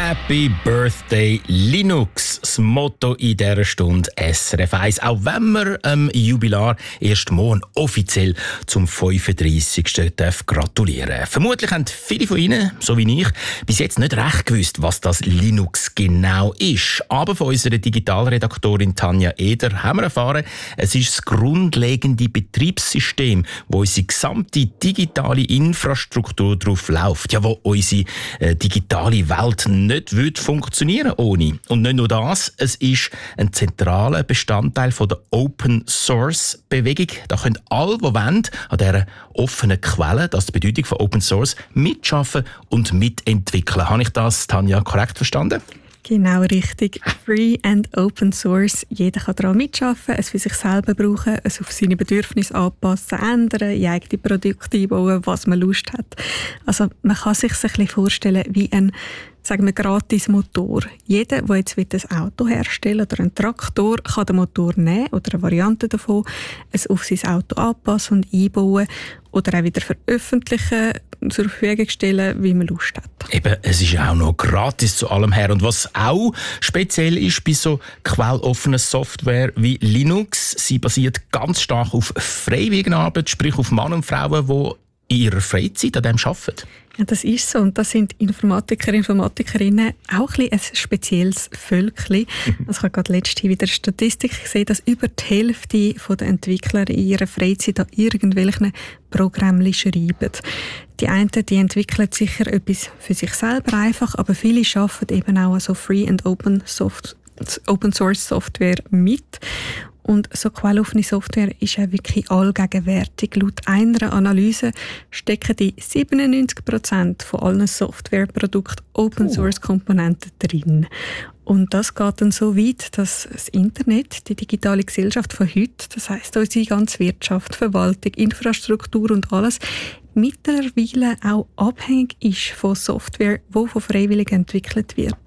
Happy Birthday Linux, das Motto in dieser Stunde SRF 1. Auch wenn wir Jubilar erst morgen offiziell zum 35. gratulieren darf. Vermutlich haben viele von Ihnen, so wie ich, bis jetzt nicht recht gewusst, was das Linux genau ist. Aber von unserer Digitalredaktorin Tanja Eder haben wir erfahren, es ist das grundlegende Betriebssystem, wo unsere gesamte digitale Infrastruktur drauf läuft. Ja, wo unsere digitale Welt nicht funktionieren ohne. Und nicht nur das, es ist ein zentraler Bestandteil von der Open-Source-Bewegung. Da können alle, die wollen, an dieser offenen Quelle, das ist die Bedeutung von Open Source, mitschaffen und mitentwickeln. Habe ich das, Tanja, korrekt verstanden? Genau richtig. Free and Open Source. Jeder kann daran mitarbeiten, es für sich selber brauchen, es auf seine Bedürfnisse anpassen, ändern, in eigene Produkte einbauen, was man Lust hat. Also man kann sich ein bisschen vorstellen wie ein, sagen wir, gratis Motor. Jeder, der jetzt ein Auto herstellen oder einen Traktor, kann den Motor nehmen oder eine Variante davon, es auf sein Auto anpassen und einbauen oder auch wieder veröffentlichen, zur Verfügung stellen, wie man Lust hat. Eben, es ist auch noch gratis zu allem her. Und was auch speziell ist bei so quelloffener Software wie Linux, sie basiert ganz stark auf Freiwilligenarbeit, sprich auf Männer und Frauen, die in ihrer Freizeit an dem arbeiten. Ja, das ist so. Und das sind Informatiker, Informatikerinnen auch ein spezielles Völkchen. Also ich habe gerade letztens wieder eine Statistik gesehen, dass über die Hälfte der Entwickler in ihrer Freizeit an irgendwelchen Programmen schreiben. Die einen, die entwickeln sicher etwas für sich selber einfach, aber viele arbeiten eben auch so Free and Open Source Software mit. Und so quelloffene Software ist auch wirklich allgegenwärtig. Laut einer Analyse stecken die 97% von allen Softwareprodukten Open-Source-Komponenten drin. Und das geht dann so weit, dass das Internet, die digitale Gesellschaft von heute, das heisst unsere ganze Wirtschaft, Verwaltung, Infrastruktur und alles, mittlerweile auch abhängig ist von Software, die von Freiwilligen entwickelt wird.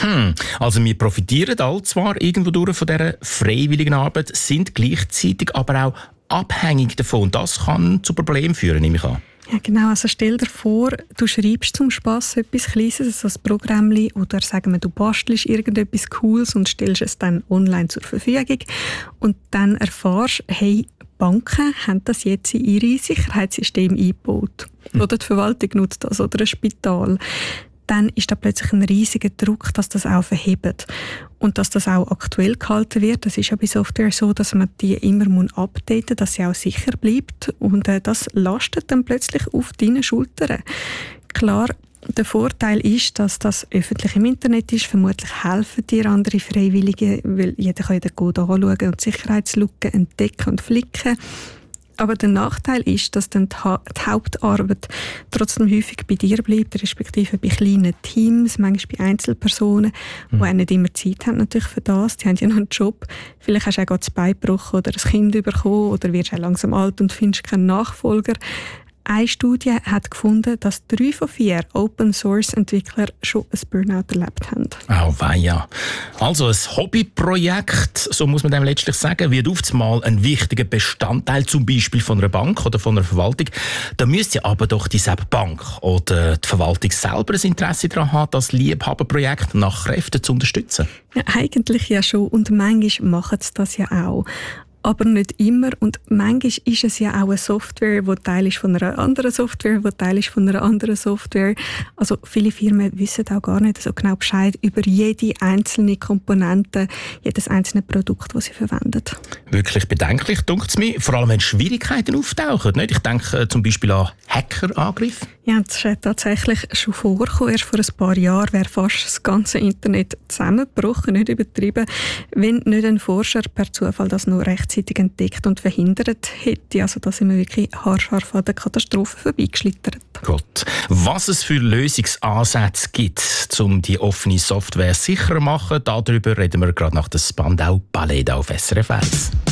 Also wir profitieren alle zwar irgendwo durch von dieser freiwilligen Arbeit, sind gleichzeitig aber auch abhängig davon. Und das kann zu Problemen führen, nehme ich an. Ja, genau. Also stell dir vor, du schreibst zum Spass etwas Kleines, so ein Programmchen, oder sagen wir, du bastelst irgendetwas Cooles und stellst es dann online zur Verfügung und dann erfährst, hey, Banken haben das jetzt in ihre Sicherheitssysteme eingebaut. Oder die Verwaltung nutzt das, oder ein Spital. Dann ist da plötzlich ein riesiger Druck, dass das auch verhebt. Und dass das auch aktuell gehalten wird. Das ist ja bei Software so, dass man die immer updaten muss, dass sie auch sicher bleibt. Und das lastet dann plötzlich auf deinen Schultern. Klar, der Vorteil ist, dass das öffentlich im Internet ist. Vermutlich helfen dir andere Freiwillige, weil jeder kann den Code anschauen und Sicherheitslücken entdecken und flicken. Aber der Nachteil ist, dass dann die Hauptarbeit trotzdem häufig bei dir bleibt, respektive bei kleinen Teams, manchmal bei Einzelpersonen, die auch nicht immer Zeit haben natürlich für das. Die haben ja noch einen Job. Vielleicht hast du auch gerade das Bein gebrochen oder ein Kind bekommen oder wirst auch langsam alt und findest keinen Nachfolger. Eine Studie hat gefunden, dass 3 von 4 Open-Source-Entwickler schon ein Burnout erlebt haben. Oh weia. Also ein Hobbyprojekt, so muss man dem letztlich sagen, wird oftmals ein wichtiger Bestandteil, zum Beispiel von einer Bank oder von einer Verwaltung. Da müsste aber doch die Bank oder die Verwaltung selber ein Interesse daran haben, das Liebhaberprojekt nach Kräften zu unterstützen. Ja, eigentlich ja schon. Und manchmal machen sie das ja auch. Aber nicht immer. Und manchmal ist es ja auch eine Software, die Teil ist von einer anderen Software, die Teil ist von einer anderen Software. Also viele Firmen wissen auch gar nicht so genau Bescheid über jede einzelne Komponente, jedes einzelne Produkt, das sie verwenden. Wirklich bedenklich, dunkt es mir. Vor allem, wenn Schwierigkeiten auftauchen. Nicht? Ich denke zum Beispiel an Hackerangriffe. Ja, das ist tatsächlich schon vorgekommen. Erst vor ein paar Jahren wäre fast das ganze Internet zusammengebrochen, nicht übertrieben, wenn nicht ein Forscher per Zufall das noch rechtzeitig entdeckt und verhindert hätte. Also da sind wir wirklich haarscharf an der Katastrophe vorbeigeschlittert. Gott. Was es für Lösungsansätze gibt, um die offene Software sicherer zu machen, darüber reden wir gerade nach der Spandau Ballet auf SRF 1.